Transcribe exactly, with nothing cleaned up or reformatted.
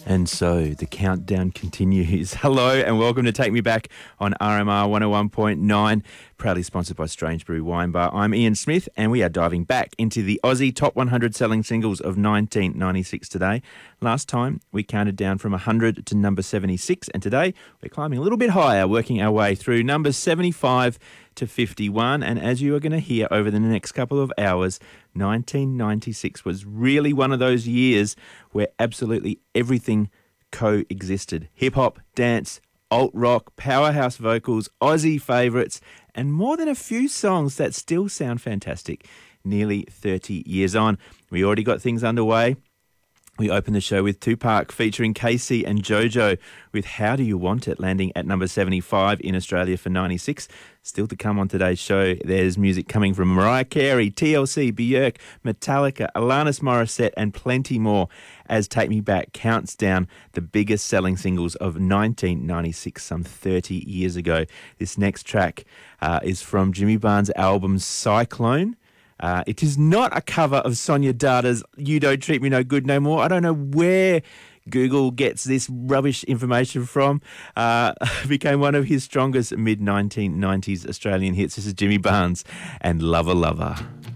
And so the countdown continues. Hello and welcome to Take Me Back on R M R one oh one point nine, proudly sponsored by Strange Brew Wine Bar. I'm Ian Smith and we are diving back into the Aussie Top one hundred selling singles of nineteen ninety-six today. Last time we counted down from one hundred to number seventy-six, and today we're climbing a little bit higher, working our way through numbers seventy-five to fifty-one. And as you are going to hear over the next couple of hours, nineteen ninety-six was really one of those years where absolutely everything coexisted. Hip-hop, dance, alt-rock, powerhouse vocals, Aussie favourites, and more than a few songs that still sound fantastic nearly thirty years on. We already got things underway. We opened the show with Tupac featuring Casey and JoJo with How Do You Want It, landing at number seventy-five in Australia for ninety-six. Still to come on today's show, there's music coming from Mariah Carey, T L C, Björk, Metallica, Alanis Morissette and plenty more as Take Me Back counts down the biggest selling singles of nineteen ninety-six, some thirty years ago. This next track uh, is from Jimmy Barnes' album Cyclone. Uh, it is not a cover of Sonia Dada's You Don't Treat Me No Good No More. I don't know where Google gets this rubbish information from. Uh, became one of his strongest mid nineteen nineties Australian hits. This is Jimmy Barnes and Lover Lover.